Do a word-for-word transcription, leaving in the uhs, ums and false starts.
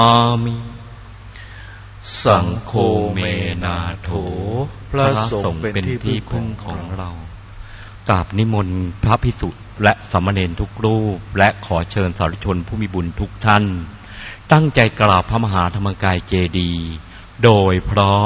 อามิสังโฆเมนาโถพระสงฆ์เป็นที่พึ่งของเรากราบนิมนต์พระภิกษุและสามเณรทุกรูปและขอเชิญสาธุชนผู้มีบุญทุกท่านตั้งใจกราบพระมหาธรรมกายเจดีย์โดยพร้อม